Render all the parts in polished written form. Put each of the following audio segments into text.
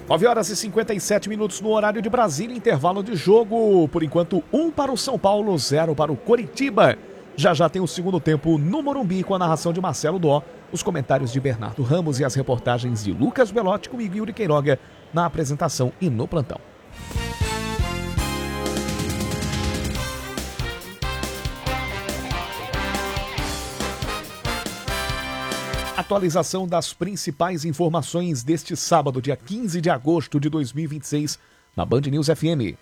9 horas e 57 minutos no horário de Brasília, intervalo de jogo. Por enquanto, 1 para o São Paulo, 0 para o Coritiba. Já tem o segundo tempo no Morumbi com a narração de Marcelo Dó, os comentários de Bernardo Ramos e as reportagens de Lucas Belotti com Yuri Queiroga na apresentação e no plantão. Atualização das principais informações deste sábado, dia 15 de agosto de 2026, na Band News FM.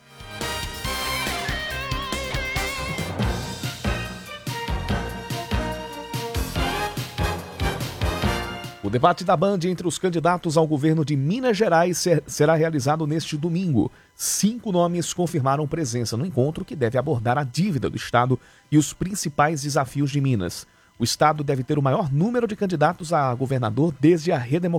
O debate da Band entre os candidatos ao governo de Minas Gerais será realizado neste domingo. 5 nomes confirmaram presença no encontro, que deve abordar a dívida do Estado e os principais desafios de Minas. O Estado deve ter o maior número de candidatos a governador desde a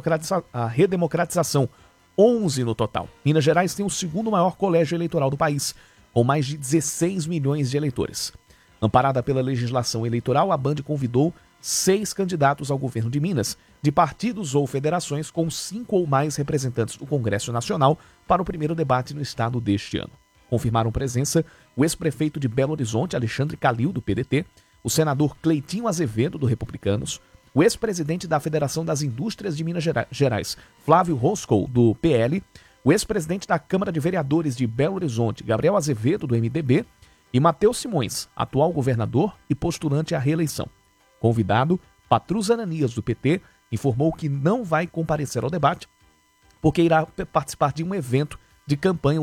redemocratização, 11 no total. Minas Gerais tem o segundo maior colégio eleitoral do país, com mais de 16 milhões de eleitores. Amparada pela legislação eleitoral, a Band convidou 6 candidatos ao governo de Minas, de partidos ou federações com 5 ou mais representantes do Congresso Nacional para o primeiro debate no estado deste ano. Confirmaram presença o ex-prefeito de Belo Horizonte, Alexandre Calil, do PDT, o senador Cleitinho Azevedo, do Republicanos, o ex-presidente da Federação das Indústrias de Minas Gerais, Flávio Roscoe, do PL, o ex-presidente da Câmara de Vereadores de Belo Horizonte, Gabriel Azevedo, do MDB, e Matheus Simões, atual governador e postulante à reeleição. Convidado, Patrus Ananias, do PT, informou que não vai comparecer ao debate porque irá participar de um evento de campanha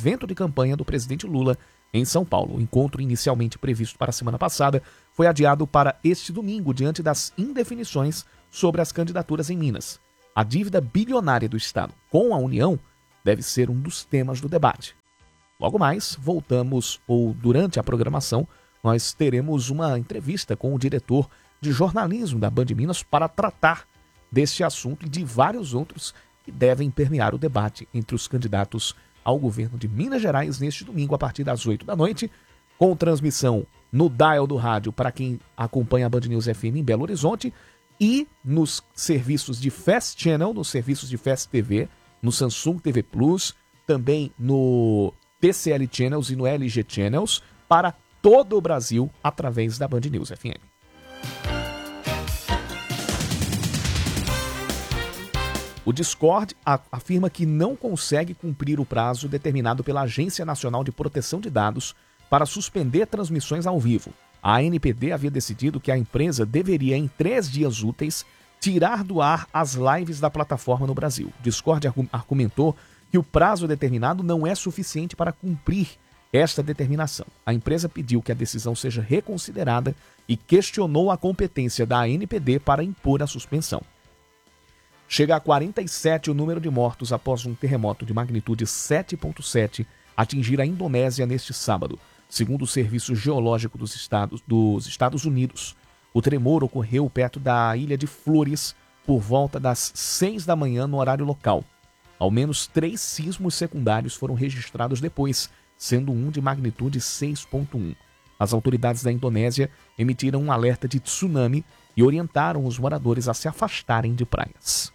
do presidente Lula em São Paulo. O encontro, inicialmente previsto para a semana passada, foi adiado para este domingo diante das indefinições sobre as candidaturas em Minas. A dívida bilionária do Estado com a União deve ser um dos temas do debate. Logo mais, durante a programação, nós teremos uma entrevista com o diretor de jornalismo da Band Minas para tratar deste assunto e de vários outros que devem permear o debate entre os candidatos ao governo de Minas Gerais neste domingo a partir das 8 da noite, com transmissão no dial do rádio para quem acompanha a Band News FM em Belo Horizonte e nos serviços de Fast Channel, nos serviços de Fast TV, no Samsung TV Plus, também no TCL Channels e no LG Channels para todo o Brasil através da Band News FM. O Discord afirma que não consegue cumprir o prazo determinado pela Agência Nacional de Proteção de Dados para suspender transmissões ao vivo. A ANPD havia decidido que a empresa deveria, em 3 dias úteis, tirar do ar as lives da plataforma no Brasil. O Discord argumentou que o prazo determinado não é suficiente para cumprir esta determinação. A empresa pediu que a decisão seja reconsiderada e questionou a competência da ANPD para impor a suspensão. Chega a 47 o número de mortos após um terremoto de magnitude 7,7 atingir a Indonésia neste sábado, segundo o Serviço Geológico dos Estados Unidos. O tremor ocorreu perto da ilha de Flores por volta das 6 da manhã no horário local. Ao menos 3 sismos secundários foram registrados depois, sendo um de magnitude 6,1. As autoridades da Indonésia emitiram um alerta de tsunami e orientaram os moradores a se afastarem de praias.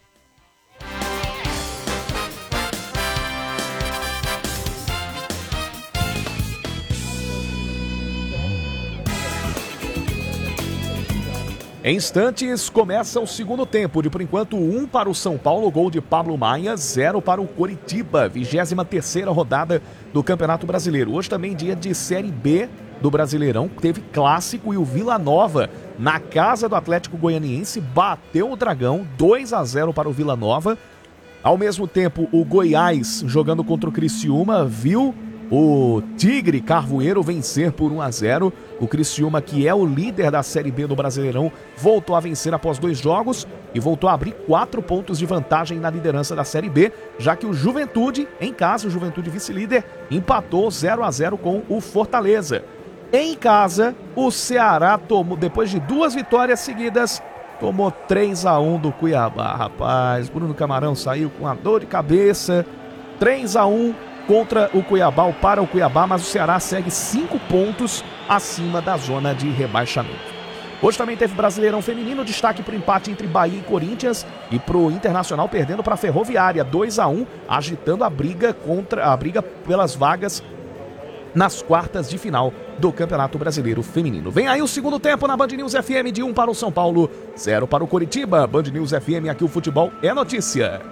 Em instantes, começa o segundo tempo. Por enquanto, 1 para o São Paulo, gol de Pablo Maia, 0 para o Coritiba, 23ª rodada do Campeonato Brasileiro. Hoje também dia de Série B do Brasileirão, teve clássico e o Vila Nova, na casa do Atlético Goianiense, bateu o Dragão, 2-0 para o Vila Nova. Ao mesmo tempo, o Goiás, jogando contra o Criciúma, viu o Tigre Carvoeiro vencer por 1-0. O Criciúma, que é o líder da Série B do Brasileirão, voltou a vencer após 2 jogos e voltou a abrir 4 pontos de vantagem na liderança da Série B, já que o Juventude, em casa, o Juventude vice-líder, empatou 0-0 com o Fortaleza. Em casa, o Ceará tomou, depois de 2 vitórias seguidas, tomou 3-1 do Cuiabá. Rapaz, Bruno Camarão saiu com a dor de cabeça. 3-1 contra o Cuiabá, ou para o Cuiabá, mas o Ceará segue 5 pontos acima da zona de rebaixamento. Hoje também teve Brasileirão Feminino, destaque para o empate entre Bahia e Corinthians e para o Internacional perdendo para a Ferroviária, 2-1, agitando a briga pelas vagas nas quartas de final do Campeonato Brasileiro Feminino. Vem aí o segundo tempo na Band News FM, de 1 para o São Paulo, 0 para o Coritiba. Band News FM, aqui o futebol é notícia.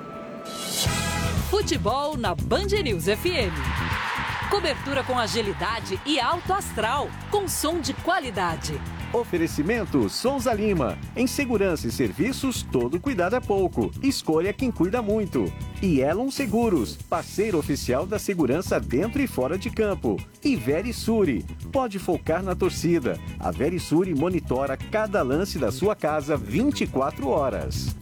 Futebol na Band News FM. Cobertura com agilidade e alto astral, com som de qualidade. Oferecimento Souza Lima. Em segurança e serviços, todo cuidado é pouco. Escolha quem cuida muito. E Elon Seguros, parceiro oficial da segurança dentro e fora de campo. E Verisure, pode focar na torcida. A Verisure monitora cada lance da sua casa 24 horas.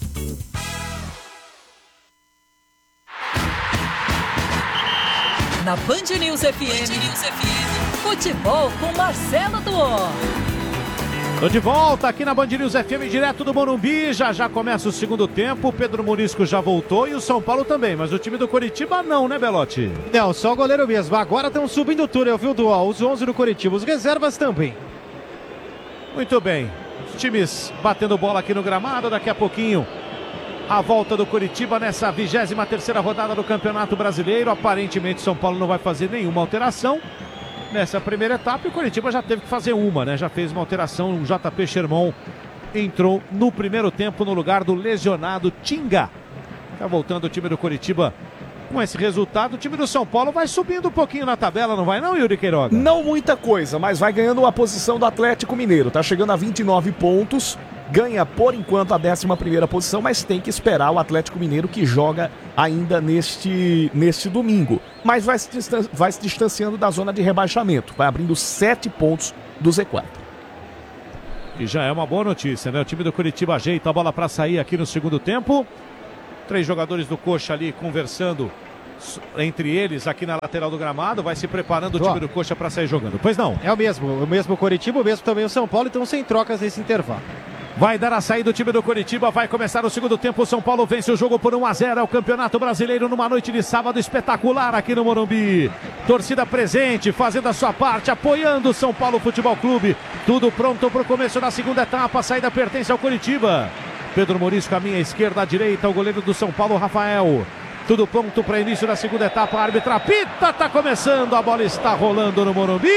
Na Band News FM, futebol com Marcelo Duó. Tô de volta aqui na Band News FM, direto do Morumbi. Já começa o segundo tempo. O Pedro Morisco já voltou e o São Paulo também. Mas o time do Coritiba não, né, Belotti? Não, só o goleiro mesmo. Agora estão subindo o túnel, viu, Duó? Os 11 do Coritiba, os reservas também. Muito bem. Os times batendo bola aqui no gramado. Daqui a pouquinho, a volta do Coritiba nessa 23ª rodada do Campeonato Brasileiro. Aparentemente, São Paulo não vai fazer nenhuma alteração nessa primeira etapa, e o Coritiba já teve que fazer uma, né? Já fez uma alteração. O JP Sherman entrou no primeiro tempo no lugar do lesionado Tinga. Tá voltando o time do Coritiba com esse resultado. O time do São Paulo vai subindo um pouquinho na tabela, não vai não, Yuri Queiroga? Não muita coisa, mas vai ganhando a posição do Atlético Mineiro. Tá chegando a 29 pontos. Ganha, por enquanto, a 11ª posição, mas tem que esperar o Atlético Mineiro, que joga ainda neste domingo. Mas vai se distanciando da zona de rebaixamento. Vai abrindo 7 pontos do Z4. E já é uma boa notícia, né? O time do Coritiba ajeita a bola para sair aqui no segundo tempo. 3 jogadores do Coxa ali conversando entre eles aqui na lateral do gramado. Vai se preparando o time do Coxa para sair jogando. Pois não? É o mesmo Coritiba, o mesmo também o São Paulo, então sem trocas nesse intervalo. Vai dar a saída do time do Coritiba, vai começar o segundo tempo. O São Paulo vence o jogo por 1-0. É o Campeonato Brasileiro numa noite de sábado espetacular aqui no Morumbi. Torcida presente, fazendo a sua parte, apoiando o São Paulo Futebol Clube. Tudo pronto para o começo da segunda etapa. A saída pertence ao Coritiba. Pedro Morisco à minha esquerda, à direita, o goleiro do São Paulo, Rafael. Tudo pronto para início da segunda etapa. A árbitra apita, tá começando, a bola está rolando no Morumbi.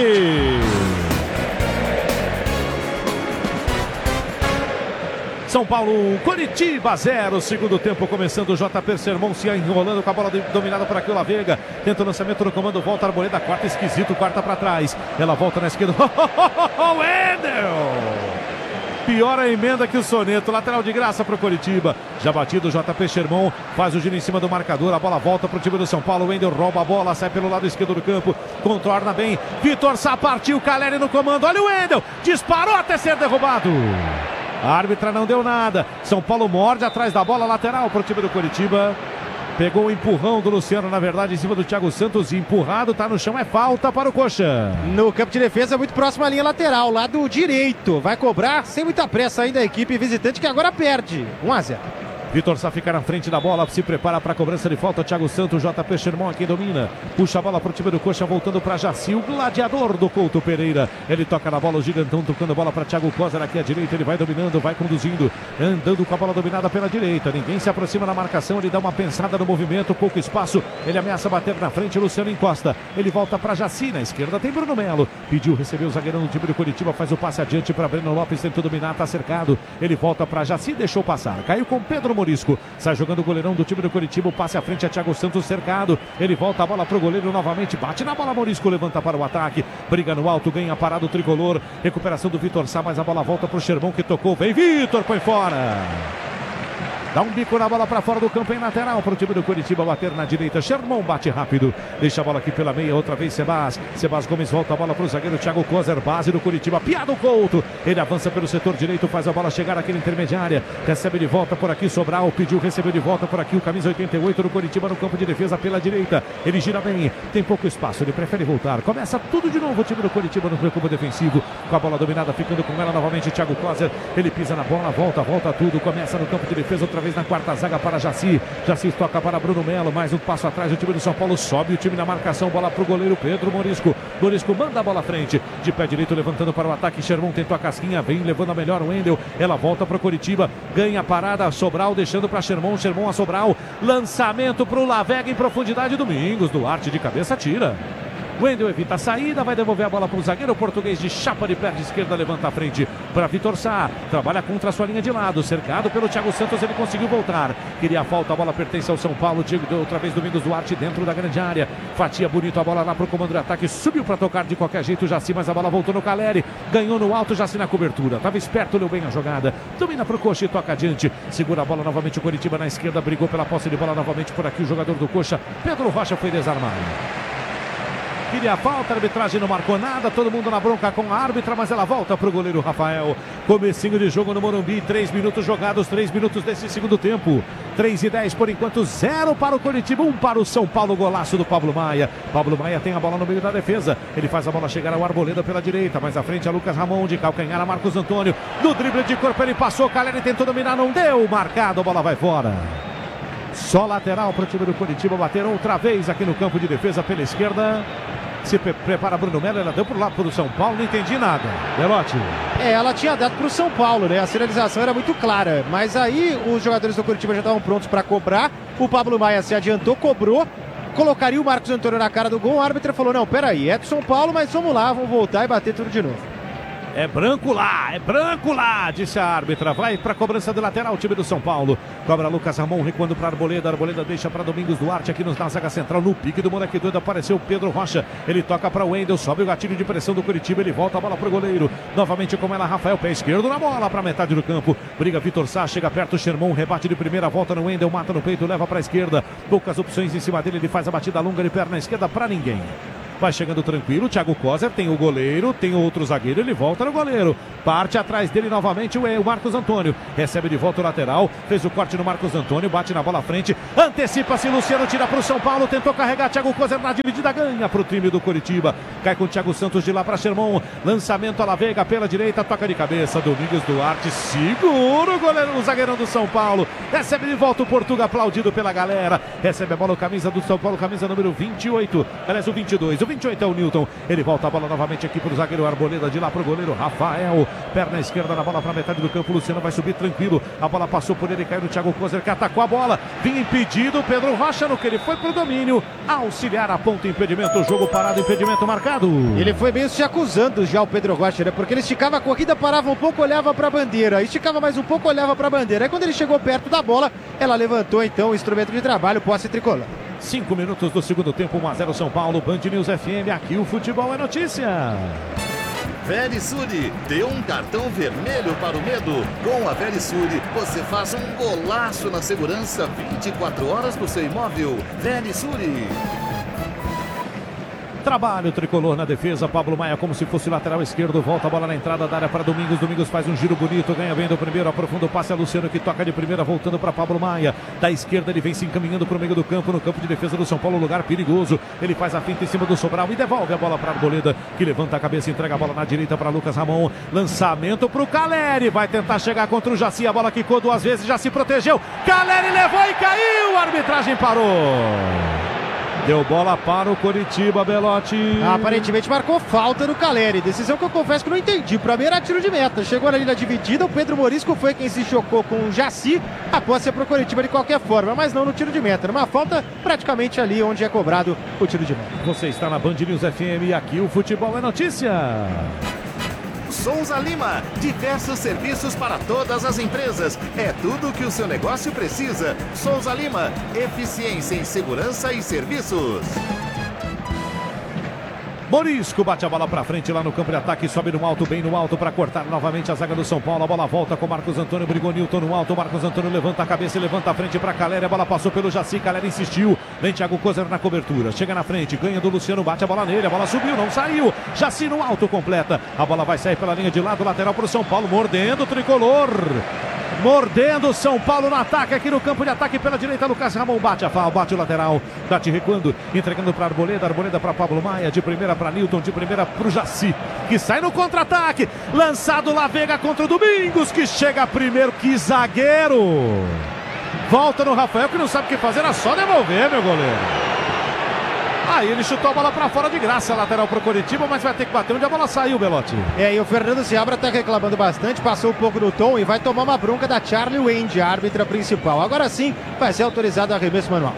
São Paulo 1, Coritiba 0. Segundo tempo começando, o JP Sherman se enrolando com a bola dominada por aqui o Lavega. Tenta o lançamento no comando, volta a Arboleda, quarta esquisito, quarta para trás. Ela volta na esquerda. Wendel! Pior a emenda que o soneto. Lateral de graça para o Coritiba. Já batido o JP Sherman. Faz o giro em cima do marcador. A bola volta para o time do São Paulo. O Wendel rouba a bola. Sai pelo lado esquerdo do campo. Contorna bem. Vitor Sá partiu. Caleri no comando. Olha o Wendel. Disparou até ser derrubado. A árbitra não deu nada. São Paulo morde atrás da bola. Lateral para o time do Coritiba. Pegou o empurrão do Luciano, na verdade, em cima do Thiago Santos. Empurrado, tá no chão, é falta para o Coxa. No campo de defesa, muito próximo à linha lateral, lado direito. Vai cobrar sem muita pressa ainda a equipe visitante, que agora perde. 1-0. Vitor Sá fica na frente da bola, se prepara para a cobrança de falta. Thiago Santos, JP Sherman aqui domina. Puxa a bola para o time do Coxa, voltando para Jaci, o gladiador do Couto Pereira. Ele toca na bola, o gigantão tocando a bola para Thiago Coser aqui à direita. Ele vai dominando, vai conduzindo, andando com a bola dominada pela direita. Ninguém se aproxima na marcação, ele dá uma pensada no movimento, pouco espaço. Ele ameaça bater na frente, Luciano encosta. Ele volta para Jaci, na esquerda tem Bruno Melo. Pediu, recebeu o zagueirão do time do Coritiba, faz o passe adiante para Breno Lopes, tentou dominar, tá cercado. Ele volta para Jaci, deixou passar. Caiu com Pedro Morisco. Sai jogando o goleirão do time do Coritiba. O passe à frente a Thiago Santos cercado. Ele volta a bola pro goleiro novamente. Bate na bola, Morisco levanta para o ataque. Briga no alto, ganha parado o tricolor. Recuperação do Vitor Sá, mas a bola volta pro Sherman que tocou. Vem Vitor, põe fora. Dá um bico na bola para fora do campo em lateral para o time do Coritiba bater na direita. Sherman bate rápido. Deixa a bola aqui pela meia. Outra vez Sebas. Sebas Gomes volta a bola para o zagueiro Thiago Coser. Base do Coritiba. Piado Couto. Ele avança pelo setor direito. Faz a bola chegar aqui na intermediária. Recebe de volta por aqui Sobral. Pediu, recebeu de volta por aqui o camisa 88 do Coritiba no campo de defesa pela direita. Ele gira bem. Tem pouco espaço. Ele prefere voltar. Começa tudo de novo o time do Coritiba no campo defensivo. Com a bola dominada. Ficando com ela novamente Thiago Coser. Ele pisa na bola. Volta tudo. Começa no campo de defesa outra vez. vez na quarta zaga para Jaci. Jaci toca para Bruno Melo, mais um passo atrás, o time do São Paulo sobe, o time na marcação, bola para o goleiro Pedro Morisco. Morisco manda a bola à frente, de pé direito levantando para o ataque, Sherman tentou a casquinha, vem levando a melhor o Wendel, ela volta para o Coritiba, ganha a parada, Sobral deixando para Sherman a Sobral, lançamento para o Lavega em profundidade, Domingos, Duarte de cabeça tira. Wendel evita a saída, vai devolver a bola para o zagueiro português de chapa de pé de esquerda, levanta a frente para Vitor Sá, trabalha contra a sua linha de lado, cercado pelo Thiago Santos, ele conseguiu voltar, queria a falta, a bola pertence ao São Paulo, outra vez Domingos Duarte dentro da grande área, fatia bonito a bola lá para o comando de ataque, subiu para tocar de qualquer jeito Jaci, mas a bola voltou no Caleri, ganhou no alto Jaci na cobertura, estava esperto, leu bem a jogada, domina para o Coxa e toca adiante, segura a bola novamente o Coritiba na esquerda, brigou pela posse de bola novamente por aqui o jogador do Coxa, Pedro Rocha foi desarmado. Queria a falta, a arbitragem não marcou nada, todo mundo na bronca com a árbitra, mas ela volta para o goleiro Rafael. Comecinho de jogo no Morumbi, 3 minutos jogados, 3 minutos desse segundo tempo. 3:10 por enquanto, 0 para o Coritiba, 1 para o São Paulo, golaço do Pablo Maia. Pablo Maia tem a bola no meio da defesa, ele faz a bola chegar ao Arboleda pela direita, mais à frente a Lucas Ramon, de calcanhar a Marcos Antônio. No drible de corpo ele passou, Caleri tentou dominar, não deu, marcado, a bola vai fora. Só lateral para o time do Coritiba bater outra vez aqui no campo de defesa pela esquerda. Se prepara Bruno Melo, ela deu pro lado pro São Paulo, não entendi nada. Belotti. Ela tinha dado pro São Paulo, né? A sinalização era muito clara, mas aí os jogadores do Coritiba já estavam prontos para cobrar. O Pablo Maia se adiantou, cobrou, colocaria o Marcos Antônio na cara do gol. O árbitro falou: não, peraí, é do São Paulo, mas vamos lá, vamos voltar e bater tudo de novo. É branco lá, disse a árbitra. Vai para a cobrança de lateral, o time do São Paulo. Cobra Lucas Ramon, recuando para Arboleda. Arboleda deixa para Domingos Duarte aqui na zaga central. No pique do moleque doido apareceu Pedro Rocha. Ele toca para o Wendel, sobe o gatilho de pressão do Coritiba. Ele volta a bola para o goleiro. Novamente com ela, Rafael, pé esquerdo na bola para metade do campo. Briga Vitor Sá, chega perto, Sherman, rebate de primeira, volta no Wendel, mata no peito, leva para a esquerda. Poucas opções em cima dele, ele faz a batida longa de perna esquerda para ninguém. Vai chegando tranquilo, Thiago Kozer, tem o goleiro, tem outro zagueiro, ele volta no goleiro. Parte atrás dele novamente o Marcos Antônio. Recebe de volta o lateral, fez o corte no Marcos Antônio, bate na bola à frente. Antecipa-se, Luciano tira para o São Paulo, tentou carregar Thiago Kozer na dividida, ganha para o time do Coritiba. Cai com o Thiago Santos de lá para Sherman. Lançamento a La Vega pela direita, toca de cabeça. Domingos Duarte segura o goleiro, o zagueirão do São Paulo. Recebe de volta o Portuga, aplaudido pela galera. Recebe a bola, camisa do São Paulo, camisa número 28. Aliás, o 22. 28 é o Newton, ele volta a bola novamente aqui para o zagueiro Arboleda, de lá para o goleiro Rafael, perna esquerda na bola para metade do campo, Luciano vai subir tranquilo, a bola passou por ele, caiu no Thiago Kozer, que atacou a bola, vinha impedido, Pedro Rocha no que ele foi para o domínio, auxiliar a ponta, impedimento, jogo parado, impedimento marcado. Ele foi meio se acusando já o Pedro Rocha, né? Porque ele esticava a corrida, parava um pouco, olhava para a bandeira, esticava mais um pouco, olhava para a bandeira, aí quando ele chegou perto da bola, ela levantou então o instrumento de trabalho, posse tricolor. 5 minutos do segundo tempo, 1-0 São Paulo, Band News FM, aqui o futebol é notícia. Verisure, dê um cartão vermelho para o medo. Com a Verisure, você faz um golaço na segurança 24 horas do seu imóvel. Verisure. Trabalho tricolor na defesa, Pablo Maia como se fosse lateral esquerdo, volta a bola na entrada da área para Domingos, Domingos faz um giro bonito, ganha bem do primeiro, aprofunda o passe a Luciano que toca de primeira, voltando para Pablo Maia, da esquerda ele vem se encaminhando para o meio do campo, no campo de defesa do São Paulo, lugar perigoso, ele faz a finta em cima do Sobral e devolve a bola para Arboleda, que levanta a cabeça, entrega a bola na direita para Lucas Ramon, lançamento para o Caleri, vai tentar chegar contra o Jaci, a bola quicou 2 vezes, já se protegeu, Caleri levou e caiu, a arbitragem parou. Deu bola para o Coritiba, Belotti. Aparentemente marcou falta no Caleri. Decisão que eu confesso que não entendi. Para mim era tiro de meta. Chegou na linha dividida, o Pedro Morisco foi quem se chocou com o Jaci. Após ser para o Coritiba de qualquer forma, mas não no tiro de meta. Uma falta praticamente ali onde é cobrado o tiro de meta. Você está na Band News FM e aqui o futebol é notícia. Souza Lima, diversos serviços para todas as empresas. É tudo o que o seu negócio precisa. Souza Lima, eficiência em segurança e serviços. Morisco bate a bola pra frente lá no campo de ataque, sobe no alto, bem no alto para cortar novamente a zaga do São Paulo. A bola volta com Marcos Antônio, brigou Newton no alto. Marcos Antônio levanta a cabeça e levanta a frente para Caleri. A bola passou pelo Jaci, Caleri insistiu. Vem Thiago Kozer na cobertura, chega na frente, ganha do Luciano, bate a bola nele. A bola subiu, não saiu. Jaci no alto completa. A bola vai sair pela linha de lado, lateral para o São Paulo, mordendo o tricolor. Mordendo São Paulo no ataque, aqui no campo de ataque pela direita, Lucas Ramon bate a falta, bate o lateral, bate recuando, entregando para Arboleda, Arboleda para Pablo Maia, de primeira para Newton, de primeira para o Jaci, que sai no contra-ataque, lançado La Vega contra o Domingos, que chega primeiro, que zagueiro! Volta no Rafael, que não sabe o que fazer, era só devolver, meu goleiro. Aí ele chutou a bola pra fora de graça, lateral pro Coritiba, mas vai ter que bater onde a bola saiu, Belotti. E o Fernando Seabra tá reclamando bastante, passou um pouco do tom e vai tomar uma bronca da Charlie Wendy, a árbitra principal. Agora sim vai ser autorizado o arremesso manual.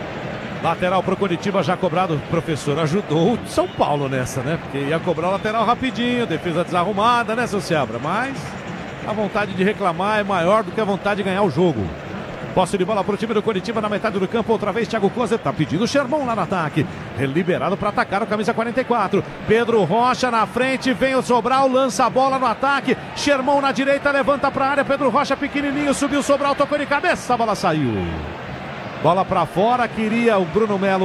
Lateral pro Coritiba já cobrado, professor, ajudou o São Paulo nessa, né? Porque ia cobrar o lateral rapidinho, defesa desarrumada, né, seu Seabra? Mas a vontade de reclamar é maior do que a vontade de ganhar o jogo. Posse de bola para o time do Coritiba na metade do campo. Outra vez, Thiago Kozer tá pedindo o Sherman lá no ataque. Liberado para atacar o camisa 44. Pedro Rocha na frente. Vem o Sobral, lança a bola no ataque. Sherman na direita, levanta para a área. Pedro Rocha pequenininho, subiu o Sobral, tocou de cabeça. A bola saiu. Bola para fora. Queria o Bruno Melo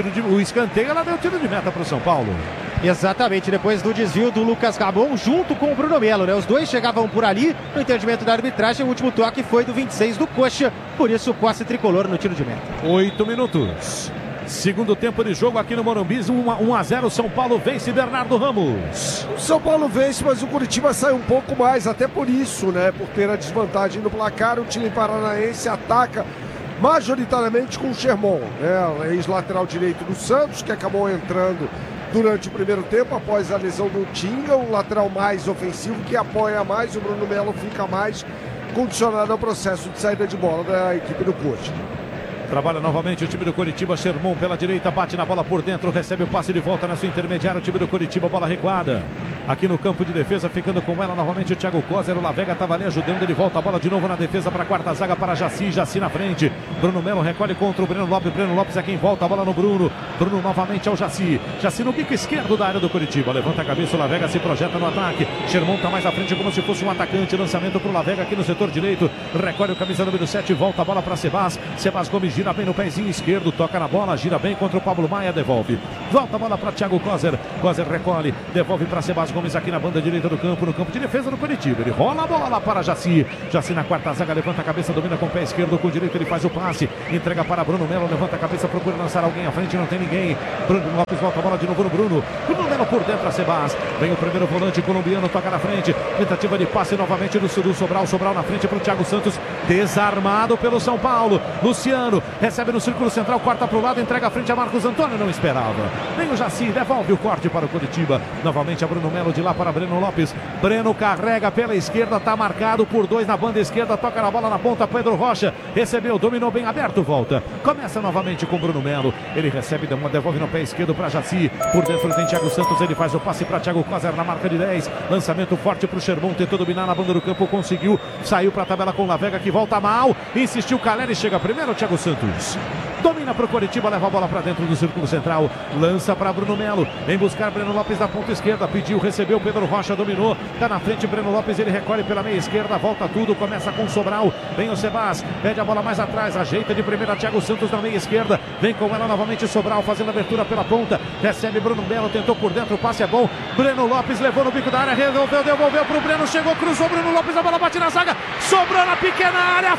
o escanteio. Ela deu tiro de meta para o São Paulo. Exatamente, depois do desvio do Lucas Cabon junto com o Bruno Melo, né? Os dois chegavam por ali, no entendimento da arbitragem, o último toque foi do 26 do Coxa, por isso posse tricolor no tiro de meta. 8 minutos. Segundo tempo de jogo aqui no Morumbi, 1-0, São Paulo vence Bernardo Ramos. O São Paulo vence, mas o Curitiba sai um pouco mais, até por isso, né? Por ter a desvantagem no placar, o time paranaense ataca majoritariamente com o Sherman, né? Ex-lateral direito do Santos, que acabou entrando durante o primeiro tempo, após a lesão do Tinga, um lateral mais ofensivo que apoia mais, o Bruno Melo fica mais condicionado ao processo de saída de bola da equipe do Coxa. Trabalha novamente o time do Coritiba, Sherman pela direita, bate na bola por dentro, recebe o passe de volta na sua intermediária, o time do Coritiba, bola recuada. Aqui no campo de defesa, ficando com ela novamente o Thiago Kozer, o Lavega estava ali ajudando, ele volta a bola de novo na defesa para a quarta zaga, para Jaci na frente. Bruno Melo recolhe contra o Breno Lopes é quem volta a bola no Bruno. Bruno novamente ao Jaci no bico esquerdo da área do Coritiba, levanta a cabeça, o Lavega se projeta no ataque. Sherman está mais à frente como se fosse um atacante, lançamento para o Lavega aqui no setor direito, recolhe o camisa número 7, volta a bola para Sebas Gomes gira bem no pezinho esquerdo, toca na bola, gira bem contra o Pablo Maia, devolve. Volta a bola para Thiago Kozer recolhe, devolve para Sebas Gomes aqui na banda direita do campo, no campo de defesa do Coritiba. Ele rola a bola lá para Jaci na quarta zaga, levanta a cabeça, domina com o pé esquerdo, com o direito ele faz o passe, entrega para Bruno Melo, levanta a cabeça, procura lançar alguém à frente, não tem ninguém. Bruno Lopes volta a bola de novo no Bruno Melo por dentro a Sebas, vem o primeiro volante colombiano, toca na frente, tentativa de passe novamente do Sobral na frente para o Thiago Santos, desarmado pelo São Paulo. Luciano recebe no círculo central, corta para o lado, entrega à frente a Marcos Antônio, não esperava. Vem o Jaci, devolve o corte para o Coritiba, novamente a Bruno Melo de lá para Breno Lopes. Breno carrega pela esquerda, está marcado por 2 na banda esquerda, toca na bola na ponta, Pedro Rocha recebeu, dominou bem aberto, volta. Começa novamente com Bruno Melo, ele recebe, devolve no pé esquerdo para Jaci, por dentro tem Thiago Santos, ele faz o passe para Thiago Kozer na marca de 10, lançamento forte para o Sherman, tentou dominar na banda do campo, conseguiu, saiu para a tabela com o Lavega que volta mal, insistiu Caleri, chega primeiro o Thiago Santos. Domina para o Coritiba, leva a bola para dentro do círculo central, lança para Bruno Melo, vem buscar Breno Lopes na ponta esquerda, pediu, recebeu, Pedro Rocha dominou, está na frente Breno Lopes, ele recolhe pela meia esquerda, volta tudo, começa com o Sobral, vem o Sebas, pede a bola mais atrás, ajeita de primeira Thiago Santos na meia esquerda, vem com ela novamente Sobral, fazendo abertura pela ponta, recebe Bruno Melo, tentou por dentro, o passe é bom, Breno Lopes levou no bico da área, resolveu, devolveu para o Breno, chegou, cruzou Breno Lopes, a bola bate na zaga, sobrou na pequena área,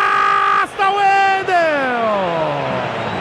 afasta o Wendel!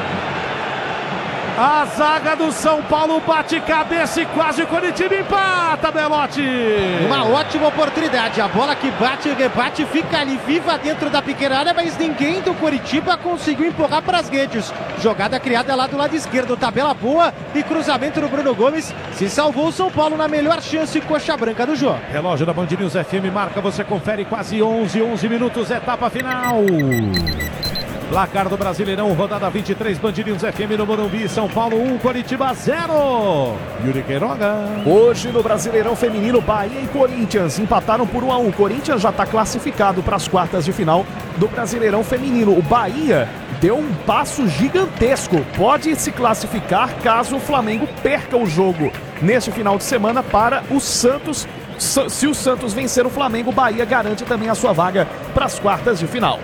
A zaga do São Paulo bate cabeça e quase o Coritiba empata, Belotti. Uma ótima oportunidade, a bola que bate e rebate fica ali viva dentro da pequena área, mas ninguém do Coritiba conseguiu empurrar para as redes. Jogada criada lá do lado esquerdo, tabela boa e cruzamento do Bruno Gomes. Se salvou o São Paulo na melhor chance, coxa branca do jogo. Relógio da Band News FM marca, você confere quase 11 minutos, etapa final. Placar do Brasileirão, rodada 23, Band News FM no Morumbi, São Paulo 1, Coritiba 0. Yuri Queiroga. Hoje no Brasileirão Feminino, Bahia e Corinthians empataram por 1-1. O Corinthians já está classificado para as quartas de final do Brasileirão Feminino. O Bahia deu um passo gigantesco, pode se classificar caso o Flamengo perca o jogo neste final de semana para o Santos. Se o Santos vencer o Flamengo, o Bahia garante também a sua vaga para as quartas de final.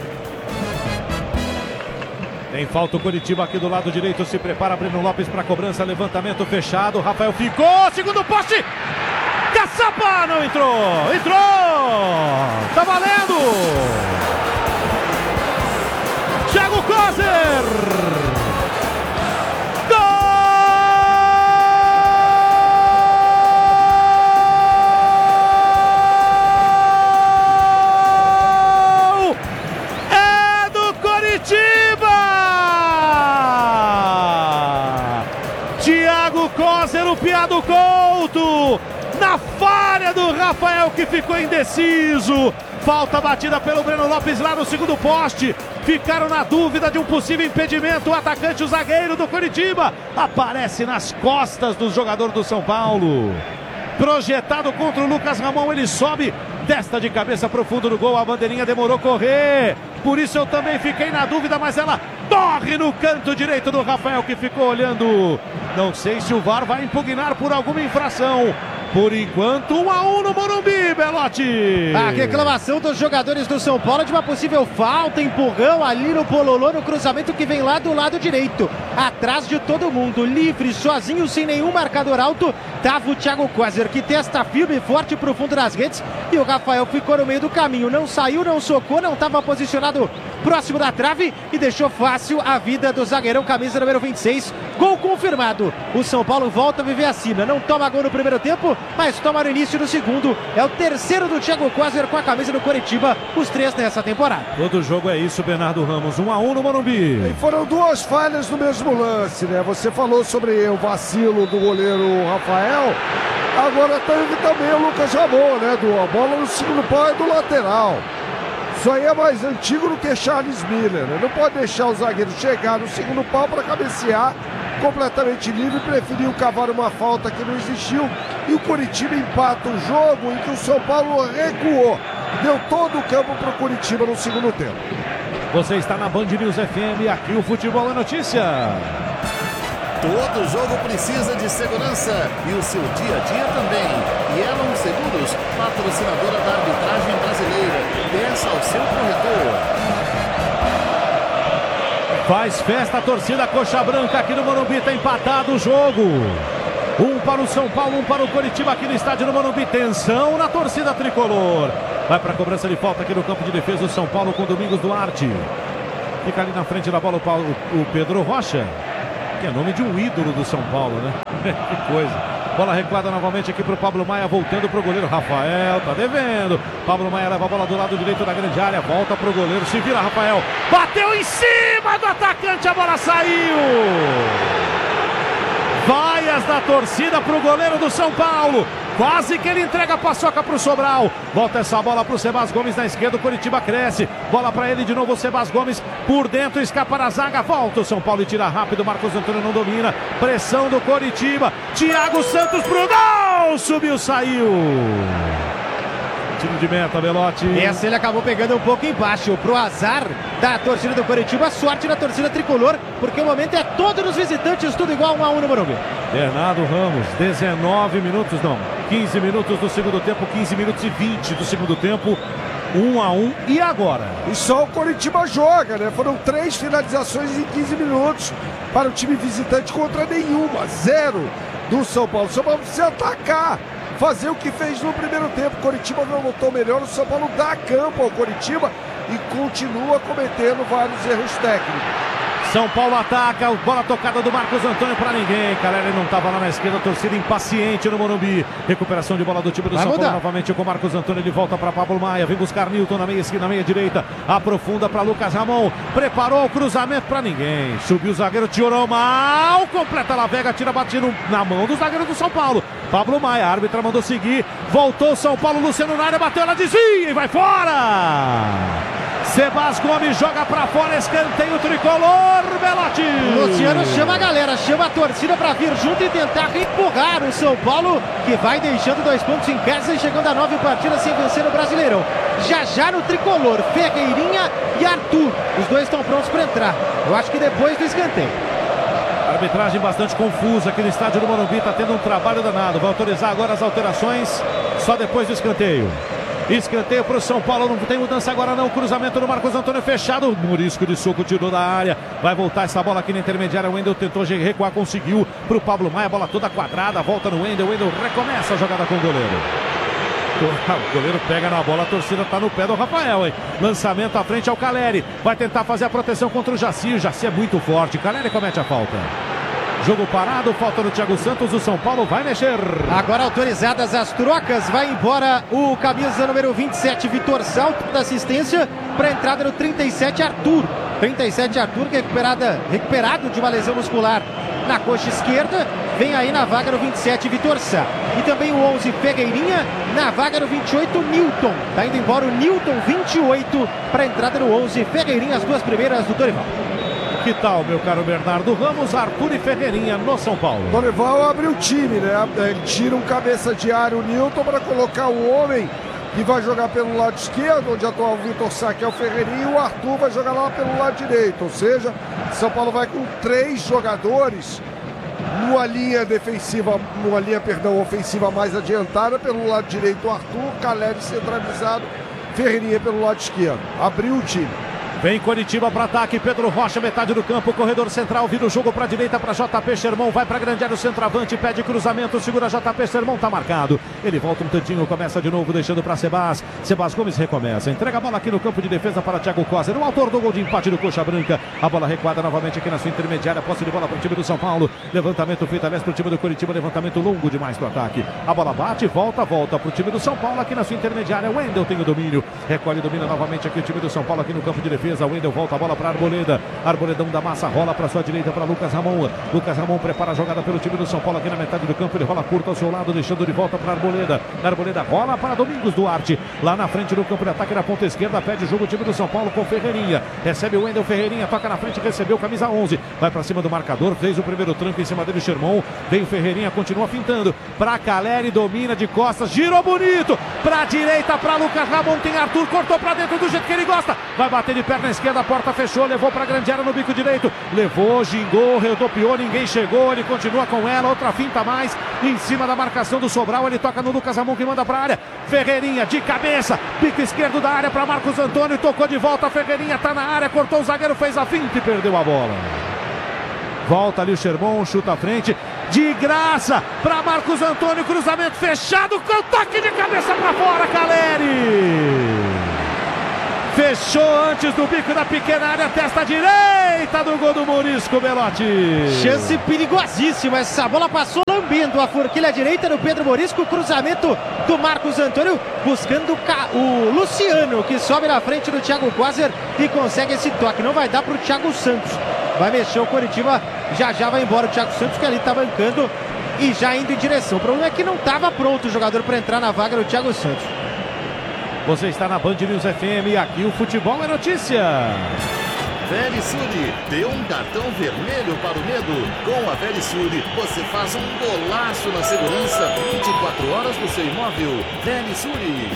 Tem falta o Coritiba aqui do lado direito, se prepara Breno Lopes para cobrança, levantamento fechado, Rafael ficou, segundo poste, Caçapa não entrou, tá valendo, Thiago Kozer. golpeado Couto. Na falha do Rafael, que ficou indeciso. Falta batida pelo Breno Lopes lá no segundo poste. Ficaram na dúvida de um possível impedimento. O atacante, o zagueiro do Coritiba, aparece nas costas do jogador do São Paulo. Projetado contra o Lucas Ramon, ele sobe, testa de cabeça pro fundo do gol. A bandeirinha demorou correr. Por isso eu também fiquei na dúvida, mas ela corre no canto direito do Rafael, que ficou olhando. Não sei se o VAR vai impugnar por alguma infração. Por enquanto, 1-1 no Morumbi, Belotti. A reclamação dos jogadores do São Paulo de uma possível falta, empurrão ali no Pololô, no cruzamento que vem lá do lado direito. Atrás de todo mundo, livre, sozinho, sem nenhum marcador alto, tava o Thiago Quasar, que testa firme e forte pro fundo das redes. E o Rafael ficou no meio do caminho, não saiu, não socou, não estava posicionado próximo da trave e deixou fácil a vida do zagueirão, camisa número 26. Gol confirmado. O São Paulo volta a viver acima. Não toma gol no primeiro tempo, mas toma no início do segundo. É o terceiro do Thiago Quasar com a camisa do Coritiba, os 3 nessa temporada. Todo jogo é isso, Bernardo Ramos. 1-1 no Morumbi. E foram 2 falhas no mesmo lance, né? Você falou sobre o vacilo do goleiro Rafael. Agora teve também o Lucas Ramon, né? A bola no segundo pau é do lateral. Isso aí é mais antigo do que Charles Miller, né? Não pode deixar o zagueiro chegar no segundo pau para cabecear completamente livre. Preferiu cavar uma falta que não existiu. E o Coritiba empata o jogo em que o São Paulo recuou. Deu todo o campo para o Coritiba no segundo tempo. Você está na Band News FM, aqui o Futebol é Notícia. Todo jogo precisa de segurança e o seu dia a dia também. E Elon Seguros, patrocinadora da arbitragem brasileira. Peça ao seu corretor. Faz festa a torcida Coxa Branca aqui no Morumbi, está empatado o jogo. 1 para o São Paulo, 1 para o Coritiba aqui no estádio do Morumbi. Tensão na torcida tricolor. Vai para a cobrança de falta aqui no campo de defesa o São Paulo com Domingos Duarte. Fica ali na frente da bola o Pedro Rocha, que é nome de um ídolo do São Paulo, né? Que coisa. Bola recuada novamente aqui para o Pablo Maia, voltando para o goleiro Rafael, tá devendo. Pablo Maia leva a bola do lado direito da grande área, volta para o goleiro, se vira Rafael, bateu em cima do atacante, a bola saiu. Vaias da torcida para o goleiro do São Paulo. Quase que ele entrega a paçoca para o Sobral. Volta essa bola para o Sebas Gomes na esquerda. O Coritiba cresce. Bola para ele de novo. O Sebas Gomes por dentro. Escapa na zaga. Volta o São Paulo e tira rápido. Marcos Antônio não domina. Pressão do Coritiba. Thiago Santos pro gol. Subiu, saiu. Tiro de meta, Belotti. Essa ele acabou pegando um pouco embaixo. Pro azar da torcida do Coritiba. Sorte da torcida tricolor. Porque o momento é todo nos visitantes. Tudo igual 1-1 no Morumbi. Bernardo Ramos, 19 minutos, não, 15 minutos do segundo tempo, 15 minutos e 20 do segundo tempo, 1-1, e agora? E só o Coritiba joga, né? Foram 3 finalizações em 15 minutos para o time visitante contra nenhuma, 0 do São Paulo. O São Paulo precisa atacar, fazer o que fez no primeiro tempo. O Coritiba não voltou melhor, o São Paulo dá campo ao Coritiba e continua cometendo vários erros técnicos. São Paulo ataca, bola tocada do Marcos Antônio para ninguém. Caleri não estava lá na esquerda, torcida impaciente no Morumbi. Recuperação de bola do time do São Paulo novamente com o Marcos Antônio. Ele volta para Pablo Maia, vem buscar Nilton na meia esquina, na meia direita. Aprofunda para Lucas Ramon, preparou o cruzamento para ninguém. Subiu o zagueiro, tirou mal, completa a Lavega, tira batido na mão do zagueiro do São Paulo. Pablo Maia, a árbitra mandou seguir, voltou São Paulo, Luciano na área, bateu, ela desvia e vai fora! Sebas Gomes joga pra fora, escanteio tricolor, Belotti. Luciano chama a galera, chama a torcida pra vir junto e tentar empurrar o São Paulo, que vai deixando 2 pontos em casa e chegando a 9 partidas sem vencer no Brasileirão. Já no tricolor, Ferreirinha e Arthur, os dois estão prontos para entrar. Eu acho que depois do escanteio. Arbitragem bastante confusa aqui no estádio do Morumbi, tá tendo um trabalho danado. Vai autorizar agora as alterações só depois do escanteio. Escanteio para o São Paulo, não tem mudança agora não, cruzamento do Marcos Antônio fechado, Murisco de soco, tirou da área, vai voltar essa bola aqui na intermediária, o Wendel tentou recuar, conseguiu, para o Pablo Maia, bola toda quadrada, volta no Wendel, recomeça a jogada com o goleiro. O goleiro pega na bola, a torcida está no pé do Rafael, hein? Lançamento à frente ao Caleri, vai tentar fazer a proteção contra o Jaci é muito forte, Caleri comete a falta. Jogo parado, falta no Thiago Santos, o São Paulo vai mexer. Agora autorizadas as trocas, vai embora o camisa número 27, Vitor Salto, da assistência, para a entrada no 37, Arthur. 37, Arthur, que é recuperado de uma lesão muscular na coxa esquerda. Vem aí na vaga no 27, Vitor Sá. E também o 11, Ferreirinha. Na vaga no 28, Newton. Tá indo embora o Newton, 28, para a entrada no 11, Ferreirinha, as duas primeiras do Dorival. Que tal, meu caro Bernardo Ramos, Arthur e Ferreirinha no São Paulo? Dorival abre o time, né? Ele tira um cabeça de área, o Newton, para colocar o homem que vai jogar pelo lado esquerdo, onde atua o Vitor Sá, que é o Ferreirinha, e o Arthur vai jogar lá pelo lado direito. Ou seja, São Paulo vai com 3 jogadores numa linha defensiva, ofensiva mais adiantada. Pelo lado direito, o Arthur, Caleri centralizado, Ferreirinha pelo lado esquerdo. Abriu o time. Vem Coritiba para ataque, Pedro Rocha, metade do campo, corredor central, vira o jogo para a direita para JP Sherman, vai para a grande área, o centroavante, pede cruzamento, segura JP Sherman, tá marcado. Ele volta um tantinho, começa de novo, deixando para Sebas Gomes recomeça, entrega a bola aqui no campo de defesa para Thiago Coser, o autor do gol de empate do Coxa Branca. A bola recuada novamente aqui na sua intermediária, posse de bola para o time do São Paulo, levantamento feito aliás para o time do Coritiba, levantamento longo demais para o ataque. A bola bate, volta para o time do São Paulo aqui na sua intermediária. Wendel tem o domínio, recolhe, domina novamente aqui o time do São Paulo aqui no campo de defesa. Wendel volta a bola para Arboleda. Arboledão da massa, rola para sua direita para Lucas Ramon. Lucas Ramon prepara a jogada pelo time do São Paulo aqui na metade do campo. Ele rola curto ao seu lado, deixando de volta para Arboleda. Arboleda rola para Domingos Duarte. Lá na frente do campo de ataque na ponta esquerda. Pede o jogo o time do São Paulo com Ferreirinha. Recebe o Wendel Ferreirinha, toca na frente, recebeu camisa 11. Vai para cima do marcador, fez o primeiro tranco em cima dele, Sherman. Vem o Ferreirinha, continua fintando. Para Caleri, domina de costas, girou bonito. Para a direita, para Lucas Ramon. Tem Arthur, cortou para dentro do jeito que ele gosta. Vai bater de perna esquerda. A porta fechou, levou para a grande área no bico direito, levou, gingou, rodopiou, ninguém chegou, ele continua com ela, outra finta mais, em cima da marcação do Sobral, ele toca no Lucas Ramon que manda para a área, Ferreirinha de cabeça, bico esquerdo da área para Marcos Antônio, tocou de volta, Ferreirinha tá na área, cortou o zagueiro, fez a finta e perdeu a bola. Volta ali o Sherman, chuta à frente, de graça para Marcos Antônio, cruzamento fechado, com toque de cabeça para fora, Caleri. Fechou antes do bico da pequena área, testa direita do gol do Morisco Belotti. Chance perigosíssima, essa bola passou lambendo a forquilha direita do Pedro Morisco, cruzamento do Marcos Antônio, buscando o Luciano, que sobe na frente do Thiago Coser e consegue esse toque. Não vai dar para o Thiago Santos, vai mexer o Coritiba, já vai embora o Thiago Santos, que ali está bancando e já indo em direção. O problema é que não estava pronto o jogador para entrar na vaga do Thiago Santos. Você está na Band News FM e aqui o futebol é notícia. Verisuri, dê um cartão vermelho para o medo. Com a Verisuri, você faz um golaço na segurança 24 horas do seu imóvel. Verisuri.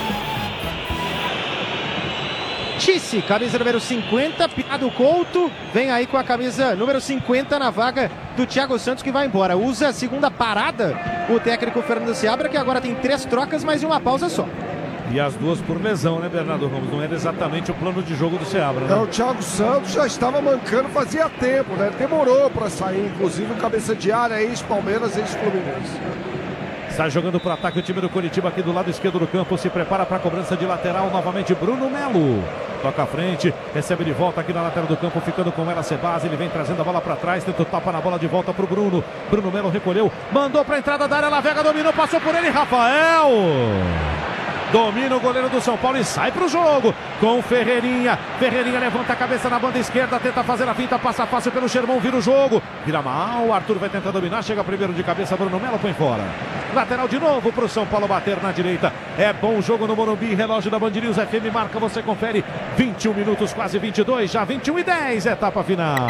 Tice, camisa número 50, Pinado Couto, vem aí com a camisa número 50 na vaga do Thiago Santos, que vai embora. Usa a segunda parada o técnico Fernando Seabra, que agora tem 3 trocas, mas uma pausa só. E as duas por lesão, né, Bernardo Ramos? Não era exatamente o plano de jogo do Seabra, né? O Thiago Santos já estava mancando fazia tempo, né? Demorou para sair, inclusive o cabeça de área, ex-Palmeiras, ex-Fluminense. Está jogando para o ataque o time do Coritiba aqui do lado esquerdo do campo, se prepara para a cobrança de lateral, novamente Bruno Melo. Toca à frente, recebe de volta aqui na lateral do campo, ficando com ela Sebas, ele vem trazendo a bola para trás, tenta o tapa na bola de volta para o Bruno. Bruno Melo recolheu, mandou para a entrada da área, Lavega dominou, passou por ele, Rafael. Domina o goleiro do São Paulo e sai para o jogo com Ferreirinha. Ferreirinha levanta a cabeça na banda esquerda, tenta fazer a finta, passa fácil pelo Sherman, vira o jogo. Vira mal, Arthur vai tentar dominar, chega primeiro de cabeça, Bruno Melo põe fora. Lateral de novo para o São Paulo bater na direita. É bom jogo no Morumbi, relógio da Band News FM, marca, você confere. 21 minutos, quase 22, já 21:10, etapa final.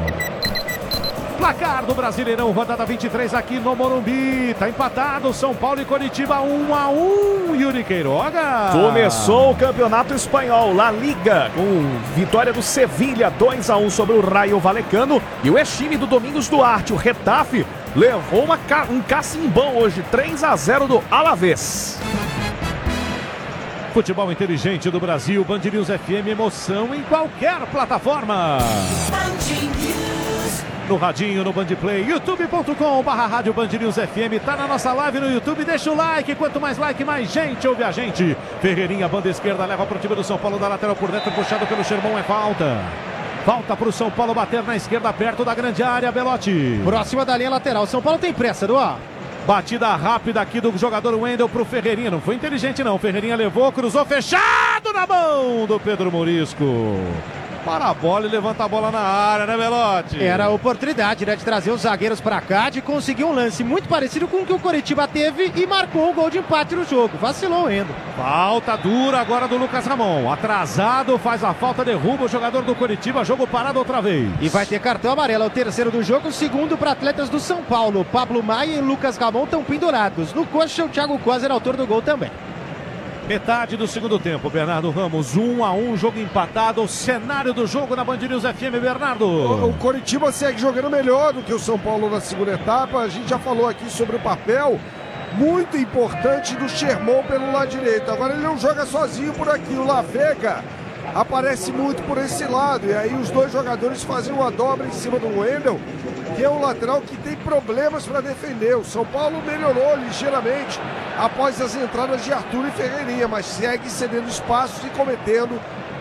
Placar do Brasileirão, rodada 23 aqui no Morumbi. Tá empatado, São Paulo e Coritiba 1-1. Yuri Queiroga. Começou o Campeonato Espanhol, La Liga, com vitória do Sevilha 2-1 sobre o Rayo Vallecano. E o ex-time do Domingos Duarte, o Retafe, levou um cacimbão hoje, 3-0 do Alavés. Futebol inteligente do Brasil, Band News FM, emoção em qualquer plataforma. No radinho, no Bandplay, youtube.com/rádio Band News FM. Tá na nossa live no YouTube, deixa o like. Quanto mais like, mais gente ouve a gente. Ferreirinha, banda esquerda, leva pro time do São Paulo da lateral por dentro, puxado pelo Sherman, é falta. Falta pro São Paulo bater na esquerda, perto da grande área, Belotti. Próxima da linha lateral, São Paulo tem pressa, Eduardo. Batida rápida aqui do jogador Wendel pro Ferreirinha, não foi inteligente não, Ferreirinha levou, cruzou, fechado na mão do Pedro Morisco. para a bola e levanta a bola na área, né, Belotti? Era a oportunidade, né, de trazer os zagueiros para cá, de conseguir um lance muito parecido com o que o Coritiba teve e marcou o gol de empate no jogo. Vacilou o Endo. Falta dura agora do Lucas Ramon. Atrasado, faz a falta, derruba o jogador do Coritiba, jogo parado outra vez. E vai ter cartão amarelo, é o terceiro do jogo, o segundo para atletas do São Paulo. Pablo Maia e Lucas Ramon estão pendurados. No coxa, o Thiago Coser é autor do gol também. Metade do segundo tempo, Bernardo Ramos, 1-1, jogo empatado, o cenário do jogo na Band News FM, Bernardo. O Coritiba segue jogando melhor do que o São Paulo na segunda etapa, a gente já falou aqui sobre o papel muito importante do Sherman pelo lado direito, agora ele não joga sozinho por aqui, o La Vega aparece muito por esse lado, e aí os dois jogadores fazem uma dobra em cima do Wendel, que é um lateral que tem problemas para defender. O São Paulo melhorou ligeiramente após as entradas de Arthur e Ferreirinha, mas segue cedendo espaços e cometendo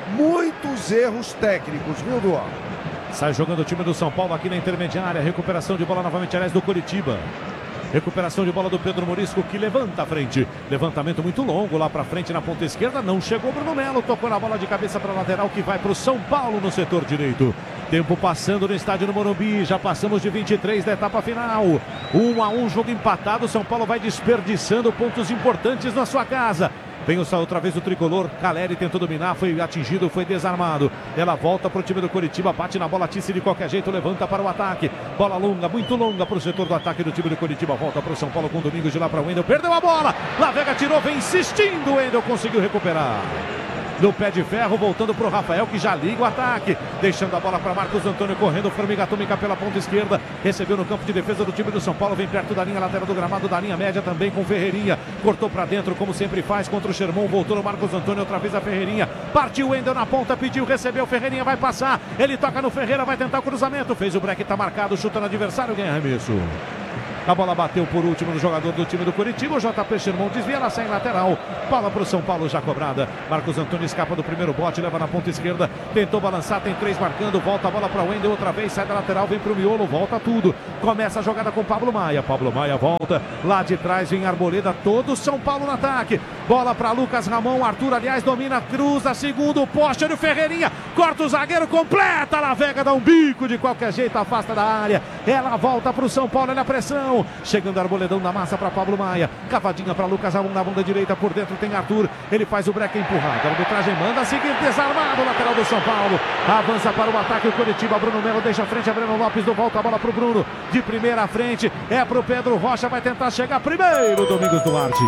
muitos erros técnicos, viu, Duarte? Sai jogando o time do São Paulo aqui na intermediária, recuperação de bola novamente, aliás, do Coritiba. Recuperação de bola do Pedro Morisco, que levanta a frente. Levantamento muito longo lá para frente na ponta esquerda. Não chegou Bruno Melo, tocou na bola de cabeça para a lateral, que vai para o São Paulo no setor direito. Tempo passando no estádio do Morumbi. Já passamos de 23 da etapa final. 1-1, jogo empatado. São Paulo vai desperdiçando pontos importantes na sua casa. Vem outra vez o tricolor, Caleri tentou dominar, foi atingido, foi desarmado. Ela volta para o time do Coritiba, bate na bola, Tice de qualquer jeito, levanta para o ataque. Bola longa, muito longa para o setor do ataque do time do Coritiba. Volta para o São Paulo com Domingos de lá para o Wendel. Perdeu a bola, La Vega tirou, vem insistindo, o Wendel conseguiu recuperar. No pé de ferro, voltando para o Rafael, que já liga o ataque. Deixando a bola para Marcos Antônio, correndo, formiga atômica pela ponta esquerda. Recebeu no campo de defesa do time do São Paulo. Vem perto da linha lateral do gramado, da linha média também com Ferreirinha. Cortou para dentro, como sempre faz, contra o Sherman. Voltou no Marcos Antônio, outra vez a Ferreirinha. Partiu o Wendel na ponta, pediu, recebeu. Ferreirinha vai passar. Ele toca no Ferreira, vai tentar o cruzamento. Fez o break, tá marcado, chuta no adversário, ganha arremesso. A bola bateu por último no jogador do time do Coritiba. O JP Sherman desvia, ela sai em lateral. Bola para o São Paulo já cobrada. Marcos Antônio escapa do primeiro bote, leva na ponta esquerda. Tentou balançar, tem 3 marcando. Volta a bola para o Wendel outra vez. Sai da lateral, vem para o miolo, volta tudo. Começa a jogada com Pablo Maia. Pablo Maia volta. Lá de trás vem Arboleda. Todo São Paulo no ataque. Bola para Lucas Ramon. Arthur, aliás, domina, cruza. Segundo poste, olha o Ferreirinha. Corta o zagueiro, completa. La Vega dá um bico de qualquer jeito, afasta da área. Ela volta para o São Paulo, olha a pressão. Chegando Arboledão da massa para Pablo Maia. Cavadinha para Lucas Ramon na bunda direita. Por dentro tem Arthur. Ele faz o break empurrado. A arbitragem manda seguir desarmado. Lateral do São Paulo. Avança para o ataque o Coritiba. Bruno Melo deixa a frente. A Breno Lopes do volta a bola para o Bruno. De primeira à frente. É para o Pedro Rocha. Vai tentar chegar primeiro. Domingos Duarte.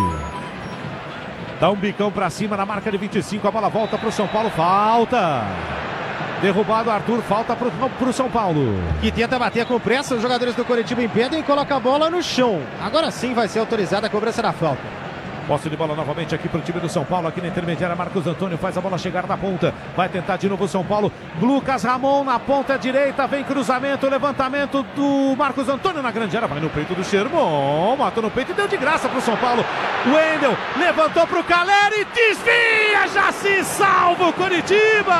Dá um bicão para cima na marca de 25. A bola volta para o São Paulo. Falta. Derrubado Arthur, falta para o São Paulo. Que tenta bater com pressa, os jogadores do Coritiba impedem e coloca a bola no chão. Agora sim vai ser autorizada a cobrança da falta. Posse de bola novamente aqui para o time do São Paulo, aqui na intermediária. Marcos Antônio faz a bola chegar na ponta. Vai tentar de novo o São Paulo. Lucas Ramon na ponta direita, vem cruzamento, levantamento do Marcos Antônio na grande área. Vai no peito do Sherman, matou no peito e deu de graça para o São Paulo. Wendel levantou para o Caleri, desvia, já se salva o Coritiba.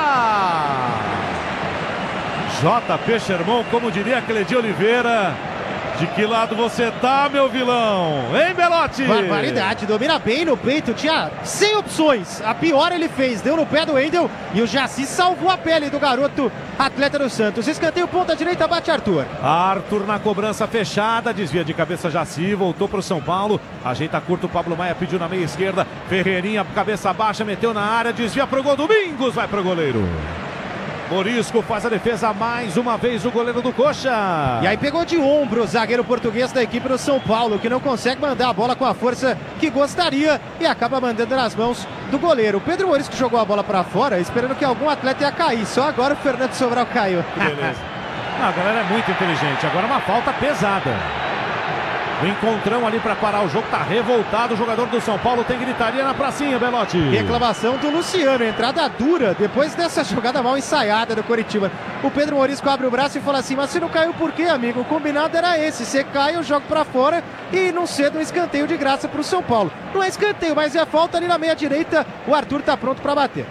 JP Sherman, como diria Cledir Oliveira. De que lado você tá, meu vilão? Hein, Belotti? Barbaridade, domina bem no peito, tinha 100 opções. A pior ele fez, deu no pé do Wendel e o Jaci salvou a pele do garoto atleta do Santos. Escanteio, ponta direita, bate Arthur. Arthur na cobrança fechada, desvia de cabeça Jaci, voltou pro São Paulo. Ajeita curto, Pablo Maia pediu na meia esquerda. Ferreirinha, cabeça baixa, meteu na área, desvia pro gol. Domingos vai pro goleiro. Morisco faz a defesa mais uma vez, o goleiro do Coxa. E aí pegou de ombro o zagueiro português da equipe do São Paulo, que não consegue mandar a bola com a força que gostaria e acaba mandando nas mãos do goleiro. O Pedro Morisco jogou a bola para fora, esperando que algum atleta ia cair. Só agora o Fernando Sobral caiu. Beleza. Não, a galera é muito inteligente. Agora uma falta pesada. O encontrão ali para parar o jogo, tá revoltado o jogador do São Paulo, tem gritaria na pracinha, Belotti. Reclamação do Luciano, entrada dura, depois dessa jogada mal ensaiada do Coritiba. O Pedro Morisco abre o braço e fala assim, mas você não caiu por quê, amigo? O combinado era esse, você cai, eu jogo para fora e não cedo um escanteio de graça pro São Paulo. Não é escanteio, mas é falta ali na meia direita, o Arthur tá pronto para bater.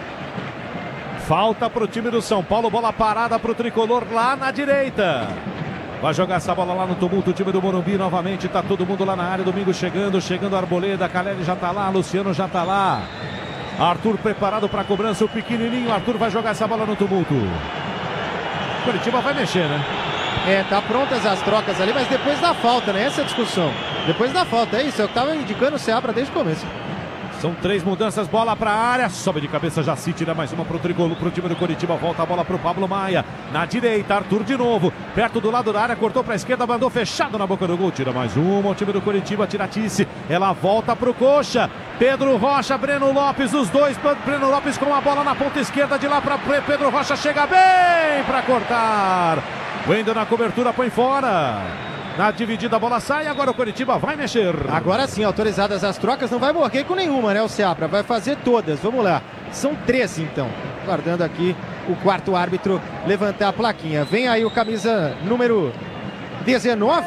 Falta pro time do São Paulo, bola parada pro tricolor lá na direita. Vai jogar essa bola lá no tumulto, o time do Morumbi novamente, tá todo mundo lá na área, Domingo chegando a Arboleda, Caleri já tá lá, Luciano já tá lá. Arthur preparado para a cobrança, o pequenininho. Arthur vai jogar essa bola no tumulto. Curitiba vai mexer, né? Tá prontas as trocas ali, mas depois da falta, né? Essa é a discussão. Depois da falta, é isso. É o que estava indicando o Seabra desde o começo. São 3 mudanças, bola para a área, sobe de cabeça, Jaci, tira mais uma pro tricolor, pro time do Curitiba, volta a bola pro Pablo Maia, na direita, Arthur de novo, perto do lado da área, cortou para a esquerda, mandou fechado na boca do gol, tira mais uma, o time do Curitiba, tira a Tice, ela volta pro Coxa, Pedro Rocha, Breno Lopes, os dois, Breno Lopes com a bola na ponta esquerda, de lá para Pedro Rocha, chega bem para cortar, Wendel na cobertura, põe fora. Na dividida a bola sai, agora o Curitiba vai mexer. Agora sim, autorizadas as trocas, não vai morrer com nenhuma, né, o Seabra? Vai fazer todas, vamos lá. São 13 então, guardando aqui o quarto árbitro levantar a plaquinha. Vem aí o camisa número 19?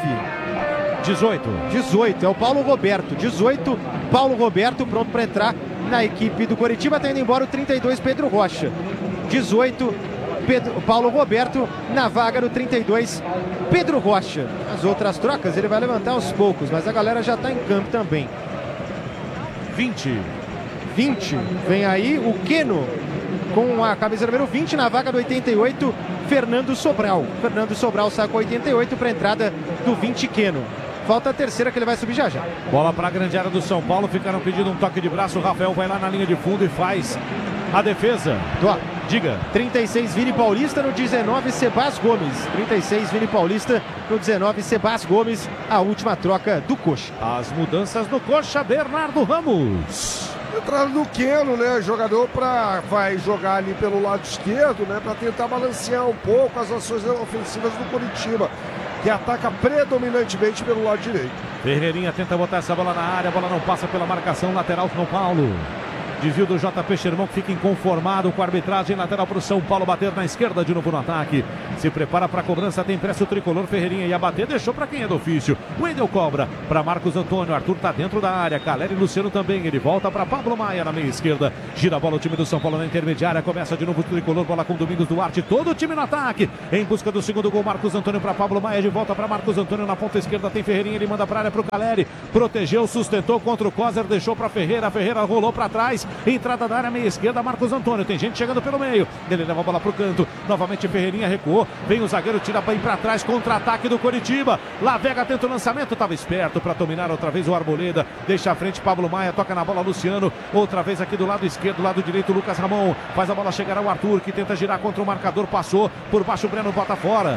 18, é o Paulo Roberto. 18, Paulo Roberto pronto para entrar na equipe do Curitiba, tá indo embora o 32, Pedro Rocha. 18, Paulo Roberto na vaga do 32, Pedro Rocha. As outras trocas ele vai levantar aos poucos, mas a galera já está em campo também. 20, vem aí o Queno com a camisa número 20 na vaga do 88, Fernando Sobral. Fernando Sobral sai com 88 para a entrada do 20 Queno. Falta a terceira que ele vai subir já. Bola para a grande área do São Paulo, ficaram pedindo um toque de braço, o Rafael vai lá na linha de fundo e faz a defesa. Diga. 36, Vini Paulista, no 19, Sebas Gomes. 36, Vini Paulista, no 19, Sebas Gomes. A última troca do Coxa. As mudanças no Coxa, Bernardo Ramos. Entrada do Queno, né? Jogador vai jogar ali pelo lado esquerdo, né? Para tentar balancear um pouco as ações ofensivas do Curitiba, que ataca predominantemente pelo lado direito. Ferreirinha tenta botar essa bola na área, a bola não passa pela marcação, lateral São Paulo. Desvio do JP Sherman, que fica inconformado com a arbitragem, lateral para o São Paulo, bater na esquerda de novo no ataque. Se prepara para a cobrança, tem pressa o tricolor, Ferreirinha ia bater, deixou para quem é do ofício. Wendel cobra para Marcos Antônio, Arthur está dentro da área, Caleri e Luciano também, ele volta para Pablo Maia na meia esquerda. Gira a bola o time do São Paulo na intermediária, começa de novo o tricolor, bola com Domingos Duarte, todo o time no ataque. Em busca do segundo gol, Marcos Antônio para Pablo Maia, de volta para Marcos Antônio na ponta esquerda, tem Ferreirinha, ele manda para a área para o Caleri, protegeu, sustentou contra o Coser, deixou para Ferreira, Ferreira rolou para trás, entrada da área meia esquerda, Marcos Antônio, tem gente chegando pelo meio, ele leva a bola pro canto, novamente Ferreirinha recuou, vem o zagueiro, tira bem para trás, contra-ataque do Curitiba, Lavega tenta o lançamento, estava esperto para dominar outra vez o Arboleda, deixa a frente Pablo Maia, toca na bola Luciano, outra vez aqui do lado esquerdo, lado direito Lucas Ramon, faz a bola chegar ao Arthur, que tenta girar contra o marcador, passou, por baixo o Breno bota fora,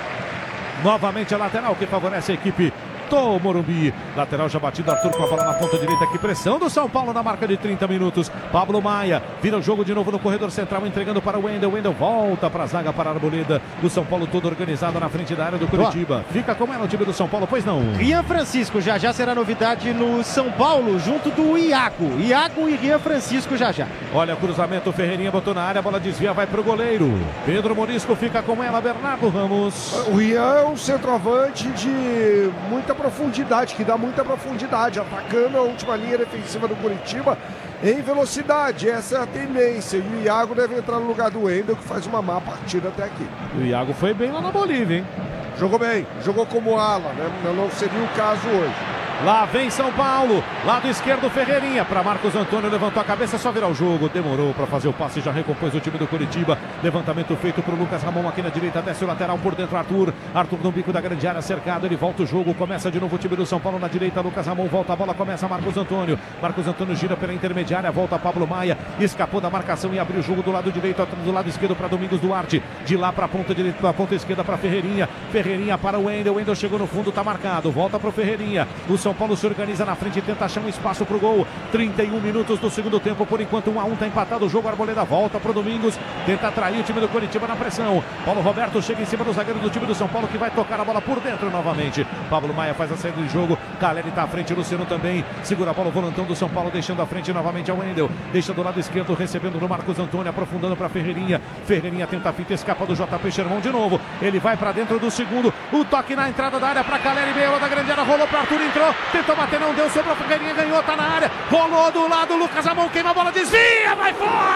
novamente a lateral que favorece a equipe do Morumbi, lateral já batido, Arthur com a bola na ponta direita, que pressão do São Paulo na marca de 30 minutos, Pablo Maia, vira o jogo de novo no corredor central, entregando para o Wendel, Wendel volta para a zaga para a Arboleda, o São Paulo todo organizado na frente da área do Curitiba, fica como é no time do São Paulo, pois não? Rian Francisco, já será novidade no São Paulo, junto do Iago e Rian Francisco já. Olha, cruzamento, Ferreirinha botou na área, a bola desvia, vai para o goleiro, Pedro Morisco fica com ela, Bernardo Ramos. O Rian é um centroavante de muita profundidade, que dá muita profundidade, atacando a última linha defensiva do Curitiba em velocidade, essa é a tendência, e o Iago deve entrar no lugar do Wendel, que faz uma má partida até aqui. O Iago foi bem lá na Bolívia, hein? Jogou bem, jogou como ala, né? Não seria o caso hoje. Lá vem São Paulo, lado esquerdo Ferreirinha, para Marcos Antônio, levantou a cabeça, só virar o jogo, demorou para fazer o passe, já recompôs o time do Curitiba, levantamento feito para o Lucas Ramon aqui na direita, desce o lateral por dentro, Arthur no bico da grande área, cercado, ele volta o jogo, começa de novo o time do São Paulo na direita, Lucas Ramon volta a bola, começa Marcos Antônio gira pela intermediária, volta Pablo Maia, escapou da marcação e abriu o jogo do lado direito, do lado esquerdo para Domingos Duarte, de lá para a ponta direita, para a ponta esquerda para Ferreirinha para o Wendel chegou no fundo, tá marcado, volta para o Ferreirinha, o São Paulo se organiza na frente, tenta achar um espaço pro gol, 31 minutos do segundo tempo, por enquanto 1-1, tá empatado o jogo, Arboleda volta pro Domingos, tenta atrair o time do Curitiba na pressão, Paulo Roberto chega em cima do zagueiro do time do São Paulo, que vai tocar a bola por dentro novamente, Pablo Maia faz a saída de jogo, Caleri tá à frente, Luciano também, segura a bola o volantão do São Paulo, deixando à frente novamente a Wendel, deixa do lado esquerdo, recebendo no Marcos Antônio, aprofundando para Ferreirinha tenta a fita, escapa do JP Sherman de novo, ele vai para dentro do segundo, o toque na entrada da área para Caleri, meia da grande área, rolou para Arthur, entrou, tentou bater, não deu, sobrou, Ferreirinha ganhou, tá na área, rolou do lado, Lucas Ramon queima a bola, desvia, vai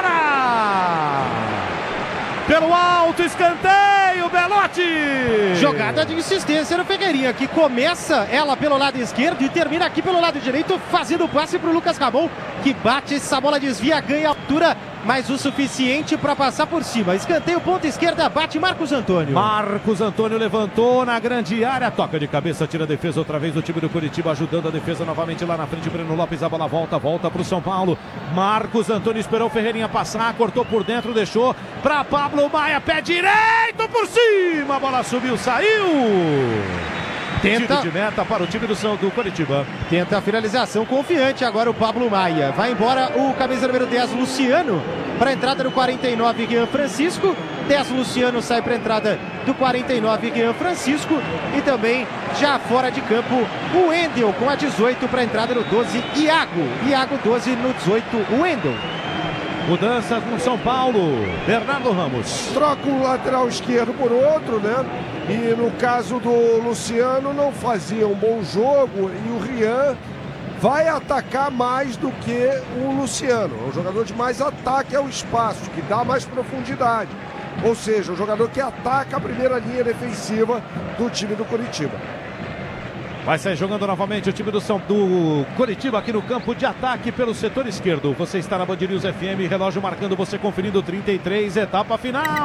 fora! Pelo alto, escanteio, Belotti! Jogada de insistência no Ferreirinha, que começa ela pelo lado esquerdo e termina aqui pelo lado direito, fazendo o passe pro Lucas Ramon, que bate, essa bola desvia, ganha altura, mas o suficiente para passar por cima. Escanteio, ponta esquerda, bate Marcos Antônio. Marcos Antônio levantou na grande área, toca de cabeça, tira a defesa outra vez do time do Curitiba, ajudando a defesa novamente lá na frente. Breno Lopes, a bola volta para o São Paulo. Marcos Antônio esperou o Ferreirinha passar, cortou por dentro, deixou para Pablo Maia, pé direito por cima, a bola subiu, saiu. Tiro de meta para o time do Curitiba. Tenta a finalização, confiante agora o Pablo Maia. Vai embora o camisa número 10, Luciano, para a entrada do 49, Guian Francisco. 10, Luciano, sai para a entrada do 49, Guian Francisco. E também, já fora de campo, o Wendel com a 18 para a entrada do 12, Iago. Iago 12 no 18, o Wendel. Mudanças no São Paulo, Bernardo Ramos. Troca um lateral esquerdo por outro, né? E no caso do Luciano não fazia um bom jogo e o Rian vai atacar mais do que o Luciano. É um jogador de mais ataque ao espaço, que dá mais profundidade. Ou seja, um jogador que ataca a primeira linha defensiva do time do Curitiba. Vai sair jogando novamente o time do Curitiba aqui no campo de ataque pelo setor esquerdo. Você está na Band News FM, relógio marcando, você conferindo 33, etapa final.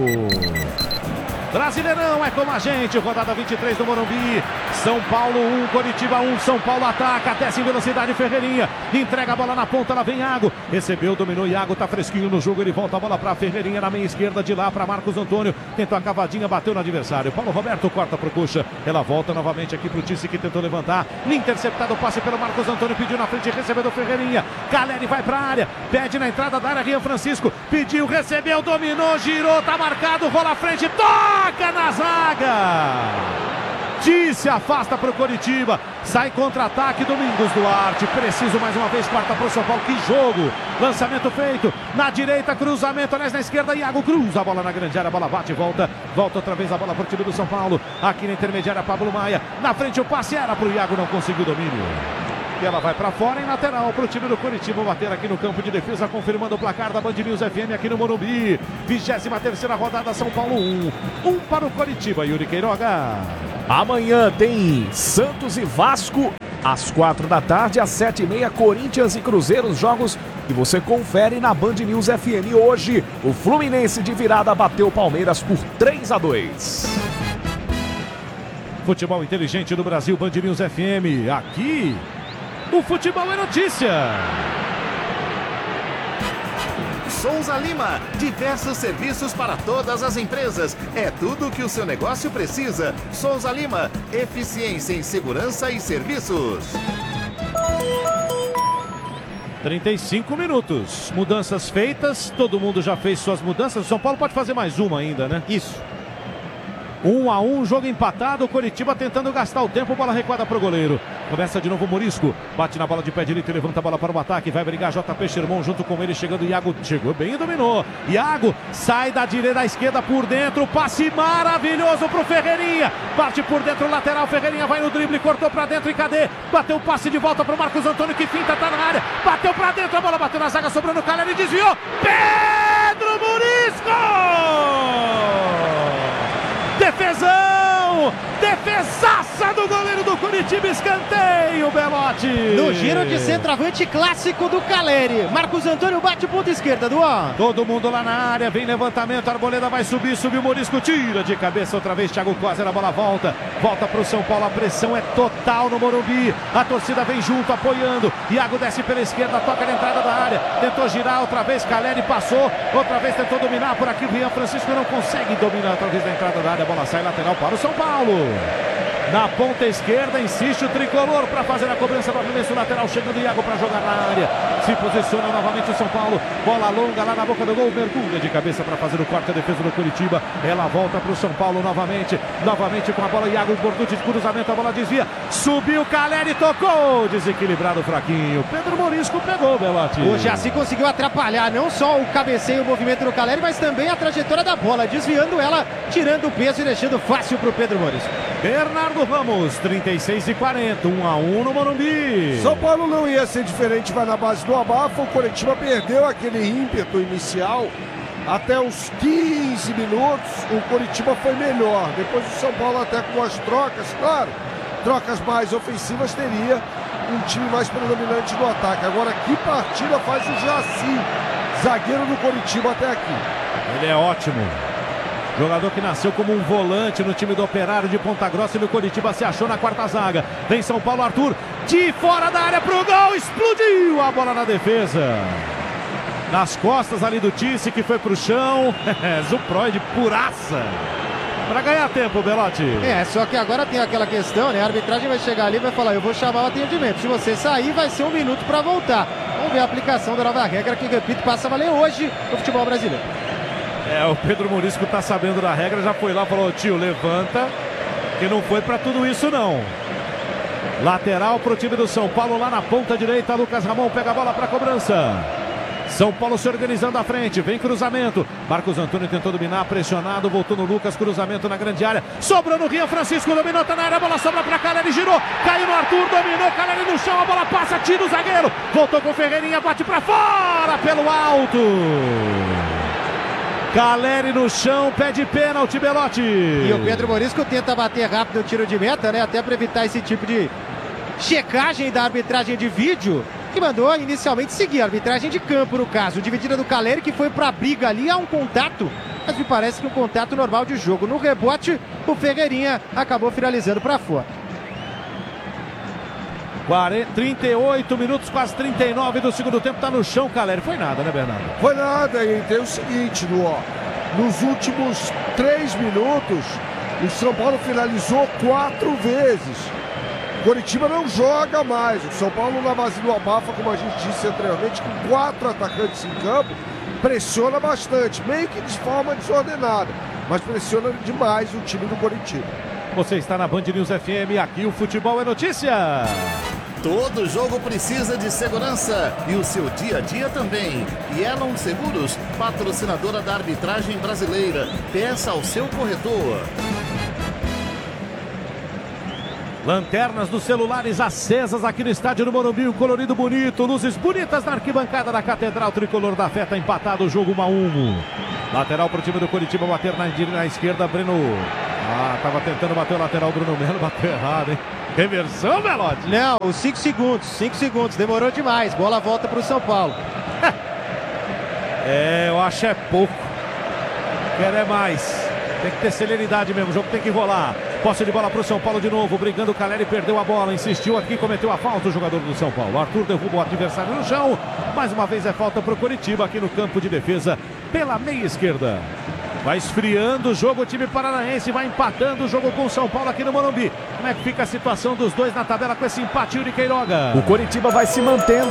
Brasileirão é com a gente, rodada 23 do Morumbi. São Paulo 1, Curitiba 1, São Paulo ataca, desce em velocidade, Ferreirinha, entrega a bola na ponta, lá vem Iago, recebeu, dominou, Iago tá fresquinho no jogo, ele volta a bola para Ferreirinha na meia esquerda, de lá para Marcos Antônio, tentou a cavadinha, bateu no adversário, Paulo Roberto corta pro Coxa, ela volta novamente aqui pro Tice que tentou levantar, interceptado o passe pelo Marcos Antônio, pediu na frente, recebeu do Ferreirinha, Caleri vai pra área, pede na entrada da área, Rian Francisco, pediu, recebeu, dominou, girou, tá marcado, rola à frente, toca na zaga! Se afasta para o Curitiba, sai contra-ataque, Domingos Duarte, preciso mais uma vez, quarta para o São Paulo, que jogo, lançamento feito, na direita, cruzamento, aliás na esquerda, Iago cruza a bola na grande área, a bola bate e volta outra vez a bola para o time do São Paulo, aqui na intermediária, Pablo Maia, na frente o passe era para o Iago, não conseguiu domínio. E ela vai para fora em lateral para o time do Curitiba bater aqui no campo de defesa, confirmando o placar da Band News FM aqui no Morumbi. 23ª rodada, São Paulo 1 para o Curitiba, Yuri Queiroga. Amanhã tem Santos e Vasco às 4 da tarde, às 7h30, Corinthians e Cruzeiro, os jogos que você confere na Band News FM. Hoje, o Fluminense de virada bateu o Palmeiras por 3-2. Futebol inteligente do Brasil, Band News FM. Aqui, o futebol é notícia. Souza Lima, diversos serviços para todas as empresas. É tudo o que o seu negócio precisa. Souza Lima, eficiência em segurança e serviços. 35 minutos. Mudanças feitas, todo mundo já fez suas mudanças. O São Paulo pode fazer mais uma ainda, né? Isso. 1-1, jogo empatado, Curitiba tentando gastar o tempo, bola recuada para o goleiro. Começa de novo o Morisco, bate na bola de pé direito e levanta a bola para o ataque, vai brigar JP Sherman junto com ele, chegando Iago, chegou bem e dominou. Iago sai da direita à esquerda por dentro, passe maravilhoso para o Ferreirinha, parte por dentro, lateral, Ferreirinha vai no drible, cortou para dentro e cadê? Bateu o passe de volta para o Marcos Antônio que finta, tá na área, bateu para dentro, a bola bateu na zaga, sobrando o Caleri, desviou, Pedro Morisco! Defesão! Defesaça do goleiro do Curitiba, escanteio, Belotti! No giro de centroavante clássico do Caleri. Marcos Antônio bate ponta esquerda, Duan. Todo mundo lá na área, vem levantamento, Arboleda vai subir, subiu Morisco, tira de cabeça outra vez, Thiago Coser, a bola volta para o São Paulo, a pressão é total no Morumbi, a torcida vem junto, apoiando, Iago desce pela esquerda, toca na entrada da área, tentou girar outra vez, Caleri passou, outra vez tentou dominar por aqui, Rian Francisco não consegue dominar outra vez na entrada da área, a bola sai lateral para o São Paulo. Na ponta esquerda, insiste o tricolor para fazer a cobrança do arremesso lateral, chegando o Iago para jogar na área. Se posiciona novamente o São Paulo. Bola longa lá na boca do gol, mergulha de cabeça para fazer o quarto, a defesa do Curitiba. Ela volta para o São Paulo novamente com a bola. Iago, importante de cruzamento, a bola desvia. Subiu, Caleri, tocou. Desequilibrado, fraquinho. Pedro Morisco pegou, Belotti. O Jaci conseguiu atrapalhar não só o cabeceio e o movimento do Caleri, mas também a trajetória da bola, desviando ela, tirando o peso e deixando fácil para o Pedro Morisco. Bernardo Ramos, 36-40, 1-1 no Morumbi. São Paulo não ia ser diferente, vai na base do abafo. O Curitiba perdeu aquele ímpeto inicial. Até os 15 minutos, o Curitiba foi melhor. Depois o São Paulo, até com as trocas, claro, trocas mais ofensivas, teria um time mais predominante no ataque. Agora, que partida faz o Jaci, zagueiro do Coritiba até aqui. Ele é ótimo. Jogador que nasceu como um volante no time do Operário de Ponta Grossa e no Coritiba se achou na quarta zaga. Vem São Paulo, Arthur, de fora da área pro gol, explodiu a bola na defesa. Nas costas ali do Tice, que foi pro chão. Zuproide puraça. Pra ganhar tempo, Belotti. Só que agora tem aquela questão, né? A arbitragem vai chegar ali e vai falar, eu vou chamar o atendimento. Se você sair, vai ser 1 minuto pra voltar. Vamos ver a aplicação da nova regra que, repito, passa a valer hoje no futebol brasileiro. O Pedro Morisco tá sabendo da regra, já foi lá e falou, tio, levanta, que não foi pra tudo isso não. Lateral pro time do São Paulo, lá na ponta direita, Lucas Ramon pega a bola pra cobrança. São Paulo se organizando à frente, vem cruzamento. Marcos Antônio tentou dominar, pressionado, voltou no Lucas, cruzamento na grande área. Sobrou no Rian Francisco, dominou, tá na área, a bola sobra pra Caleri, girou, caiu no Arthur, dominou, Caleri no chão, a bola passa, tira o zagueiro. Voltou com o Ferreirinha, bate pra fora, pelo alto. Caleri no chão, pede pênalti, Belotti. E o Pedro Morisco tenta bater rápido o tiro de meta, né? Até para evitar esse tipo de checagem da arbitragem de vídeo, que mandou inicialmente seguir a arbitragem de campo, no caso. Dividida do Caleri, que foi para a briga ali, há um contato, mas me parece que um contato normal de jogo. No rebote, o Ferreirinha acabou finalizando para fora. 38 minutos, quase 39 do segundo tempo, tá no chão, Caleri. Foi nada, né, Bernardo? Foi nada, e tem o seguinte, nos últimos 3 minutos, o São Paulo finalizou 4 vezes. O Coritiba não joga mais. O São Paulo na base do abafa, como a gente disse anteriormente, com 4 atacantes em campo, pressiona bastante, meio que de forma desordenada, mas pressiona demais o time do Coritiba. Você está na Band News FM, aqui o futebol é notícia. Todo jogo precisa de segurança e o seu dia a dia também. Elon Seguros, patrocinadora da arbitragem brasileira. Peça ao seu corretor. Lanternas dos celulares acesas aqui no estádio do Morumbi, o colorido bonito, luzes bonitas na arquibancada da Catedral Tricolor da Fé, tá empatado o jogo 1-1. Lateral pro time do Coritiba, bater na esquerda, Breno. Tava tentando bater o lateral, Bruno Melo, bateu errado, hein? Reversão, Belotti? Não, 5 segundos, demorou demais, bola volta pro São Paulo. Eu acho é pouco. Quer é mais. Tem que ter celeridade mesmo, o jogo tem que rolar. Posse de bola pro São Paulo de novo, brigando o Caleri, perdeu a bola, insistiu aqui, cometeu a falta o jogador do São Paulo. Arthur derruba o adversário no chão, mais uma vez é falta pro Coritiba aqui no campo de defesa, pela meia esquerda. Vai esfriando o jogo, o time paranaense vai empatando o jogo com o São Paulo aqui no Morumbi. Como é que fica a situação dos dois na tabela com esse empate, Yuri Queiroga? O Coritiba vai se mantendo